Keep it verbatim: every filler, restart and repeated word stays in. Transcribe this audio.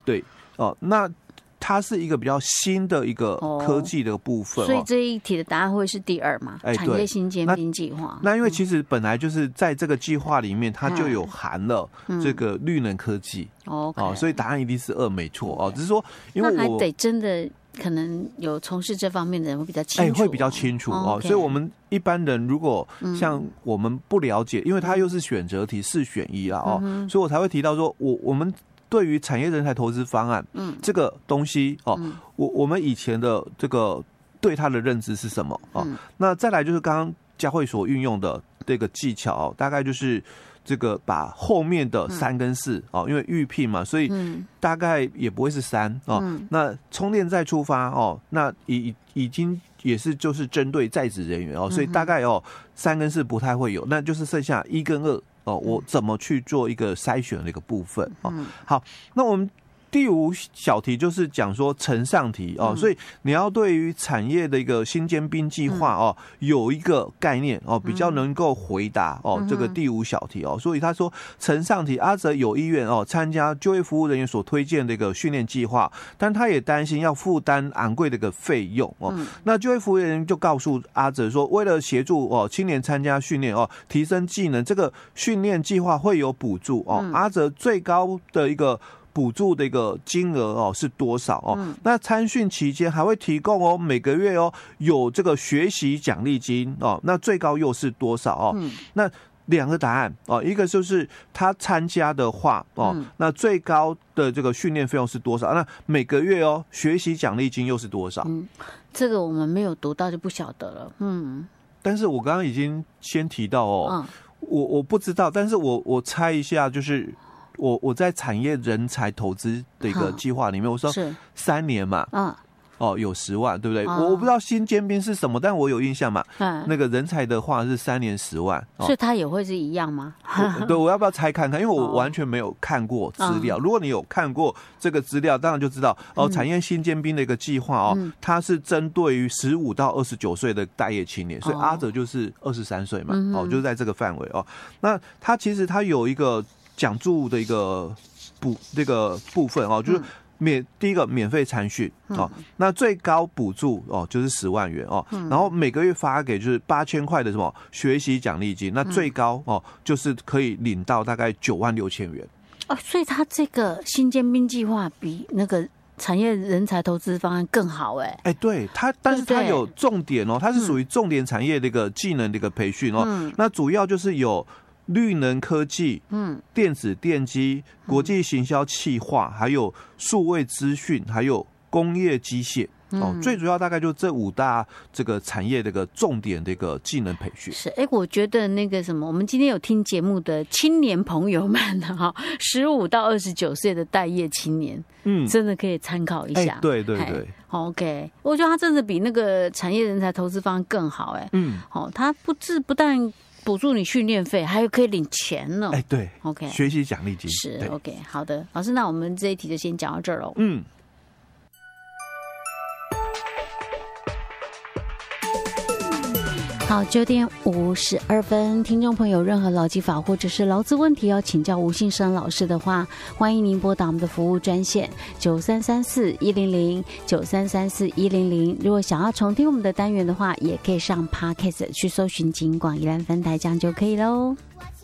对哦，那它是一个比较新的一个科技的部分，哦、 所以这一题的答案会是第二嘛？哎、产业新尖兵计划。 那因为其实本来就是在这个计划里面，它就有含了这个绿能科技，嗯、哦，所以答案一定是二，没错哦。只是说，因为我那还得真的可能有从事这方面的人会比较清楚， 哎，会比较清楚哦。 Okay 所以我们一般人如果像我们不了解，嗯、因为它又是选择题，四选一啦哦，嗯、所以我才会提到说，我我们。对于产业人才投资方案，嗯，这个东西哦，嗯、我我们以前的这个对它的认知是什么哦？嗯、那再来就是刚刚佳慧所运用的这个技巧，哦，大概就是这个把后面的三跟四，嗯、哦，因为预聘嘛，所以大概也不会是三哦。嗯、那充电再出发哦，那已已经也是就是针对在职人员哦，所以大概哦三跟四不太会有，那就是剩下一跟二。哦，我怎么去做一个筛选的一个部分哦？好，那我们第五小题就是讲说承上题哦，嗯、所以你要对于产业的一个新尖兵计划哦，嗯、有一个概念哦，比较能够回答哦、嗯、这个第五小题哦。所以他说承上题，阿哲有意愿哦参加就业服务人员所推荐的一个训练计划，但他也担心要负担昂贵的一个费用哦。嗯、那就业服务人员就告诉阿哲说，为了协助哦青年参加训练哦，提升技能，这个训练计划会有补助哦。嗯、阿哲最高的一个补助的一个金额哦是多少哦？嗯、那参训期间还会提供哦，每个月哦有这个学习奖励金哦，那最高又是多少哦？嗯、那两个答案哦，一个就是他参加的话哦，嗯、那最高的这个训练费用是多少？那每个月哦学习奖励金又是多少？ 嗯，这个我们没有读到就不晓得了。嗯， 但是我刚刚已经先提到哦，嗯、我我不知道，但是我我猜一下就是。我我在产业人才投资的一个计划里面，我说三年嘛，嗯，哦，有十万，对不对？哦、我不知道新尖兵是什么，但我有印象嘛。嗯，那个人才的话是三年十万， 哦、所以它也会是一样吗？ 我对，我要不要猜看看？因为我完全没有看过资料。哦、如果你有看过这个资料，当然就知道哦，产业新尖兵的一个计划哦，嗯、它是针对于十五到二十九岁的待业青年，所以阿哲就是二十三岁嘛，嗯、哦，就是在这个范围哦。那它其实它有一个。奖助的一个补这个部分哦，就是免、嗯、第一个免费参训哦，嗯、那最高补助哦就是十万元哦，嗯、然后每个月发给就是八千块的什么学习奖励金，那最高哦就是可以领到大概九万六千元哦，所以他这个新尖兵计划比那个产业人才投资方案更好哎哎，对它，但是它有重点哦，它是属于重点产业的一个技能的一个培训哦，嗯、那主要就是有。绿能科技、嗯，电子电机、国际行销企划，还有数位资讯，还有工业机械。哦，最主要大概就这五大这个产业的一个重点的一个技能培训。 是，哎，我觉得那个什么，我们今天有听节目的青年朋友们哈，十五到二十九岁的待业青年，嗯，真的可以参考一下。 对对对 ，OK， 我觉得他真的比那个产业人才投资方案更好，哎，嗯，好、哦，他不止不但补助你训练费，还有可以领钱呢。 哎，对 ，OK， 学习奖励金是 OK， 好的，老师，那我们这一题就先讲到这儿喽。 嗯。 好，九点五十二分，听众朋友，任何劳基法或者是劳资问题要请教吴信生老师的话，欢迎您拨打我们的服务专线九三三四一零零九三三四一零零。如果想要重听我们的单元的话，也可以上 Podcast 去搜寻金广宜兰分台，这样就可以喽。